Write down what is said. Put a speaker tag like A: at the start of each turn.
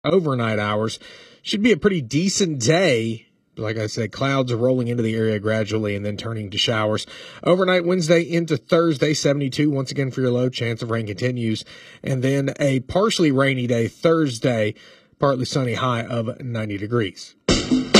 A: overnight hours. Should be a pretty decent day. Like I said, clouds are rolling into the area gradually and then turning to showers. Overnight Wednesday into Thursday, 72 once again for your low. Chance of rain continues. And then a partially rainy day Thursday, partly sunny, high of 90 degrees.